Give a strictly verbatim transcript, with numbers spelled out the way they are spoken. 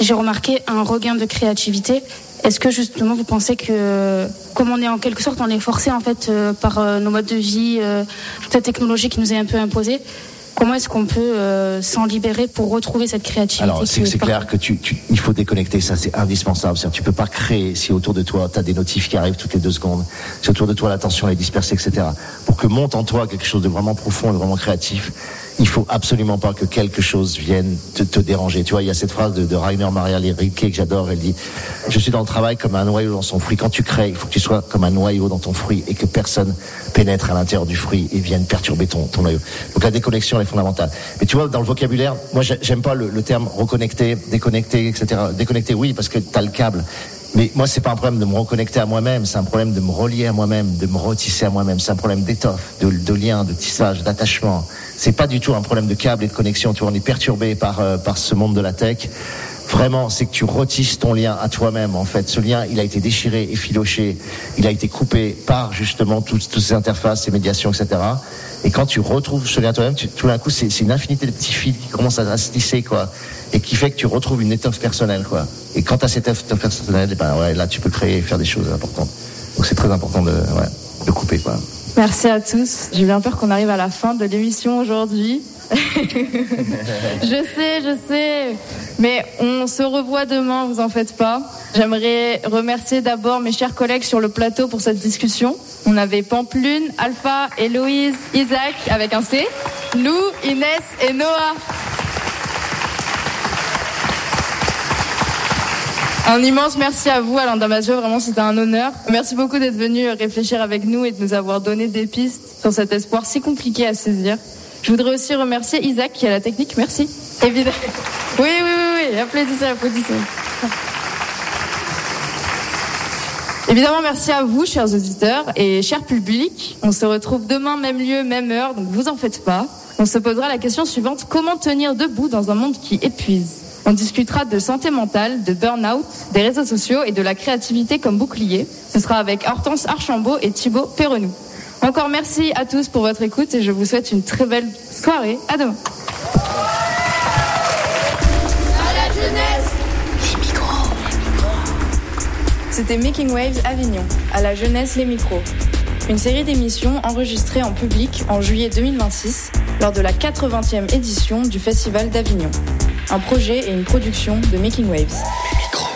j'ai remarqué un regain de créativité. Est-ce que justement vous pensez que, comme on est en quelque sorte, on est forcé en fait euh, par euh, nos modes de vie, euh, toute la technologie qui nous est un peu imposée, comment est-ce qu'on peut euh, s'en libérer pour retrouver cette créativité? Alors c'est, c'est clair que tu, tu, il faut déconnecter, ça c'est indispensable. C'est-à-dire, tu peux pas créer si autour de toi t'as des notifs qui arrivent toutes les deux secondes, si autour de toi l'attention est dispersée, et cetera. Pour que monte en toi quelque chose de vraiment profond et vraiment créatif, il faut absolument pas que quelque chose vienne te, te déranger. Tu vois, il y a cette phrase de, de Rainer Maria Rilke que j'adore. Elle dit: je suis dans le travail comme un noyau dans son fruit. Quand tu crées, il faut que tu sois comme un noyau dans ton fruit et que personne pénètre à l'intérieur du fruit et vienne perturber ton, ton noyau. Donc la déconnexion est fondamentale. Mais tu vois, dans le vocabulaire, moi j'aime pas le, le terme reconnecter, déconnecter, et cetera. Déconnecter, oui, parce que t'as le câble. Mais moi, c'est pas un problème de me reconnecter à moi-même, c'est un problème de me relier à moi-même, de me retisser à moi-même. C'est un problème d'étoffe, de, de lien, de tissage, d'attachement. C'est pas du tout un problème de câble et de connexion. Tu vois, on est perturbé par euh, par ce monde de la tech. Vraiment, c'est que tu retisses ton lien à toi-même. En fait, ce lien, il a été déchiré, effiloché, il a été coupé par justement toutes, toutes ces interfaces, ces médiations, et cetera. Et quand tu retrouves ce lien à toi-même, tu, tout d'un coup, c'est, c'est une infinité de petits fils qui commencent à, à se tisser, quoi, et qui fait que tu retrouves une étoffe personnelle, quoi. Et quand tu as cette étoffe personnelle, eh ben ouais, là, tu peux créer et faire des choses importantes. Donc c'est très important de, ouais, de couper, quoi. Merci à tous. J'ai bien peur qu'on arrive à la fin de l'émission aujourd'hui. je sais, je sais. Mais on se revoit demain, vous en faites pas. J'aimerais remercier d'abord mes chers collègues sur le plateau pour cette discussion. On avait Pamplune, Alpha, Héloïse, Isaac avec un C, Lou, Inès et Noah. Un immense merci à vous, Alain Damasio, vraiment c'était un honneur. Merci beaucoup d'être venu réfléchir avec nous et de nous avoir donné des pistes sur cet espoir si compliqué à saisir. Je voudrais aussi remercier Isaac qui a la technique, merci. Évidemment. Oui, oui, oui, oui, applaudissez, applaudissez. Évidemment, merci à vous, chers auditeurs et chers publics. On se retrouve demain, même lieu, même heure, donc vous en faites pas. On se posera la question suivante: comment tenir debout dans un monde qui épuise? On discutera de santé mentale, de burn-out, des réseaux sociaux et de la créativité comme bouclier. Ce sera avec Hortense Archambault et Thibaut Perrenou. Encore merci à tous pour votre écoute et je vous souhaite une très belle soirée. À demain. À la jeunesse. Les micros. C'était Making Waves Avignon. À la jeunesse, les micros. Une série d'émissions enregistrées en public en juillet deux mille vingt-six lors de la quatre-vingtième édition du Festival d'Avignon. Un projet et une production de Making Waves. Les micros.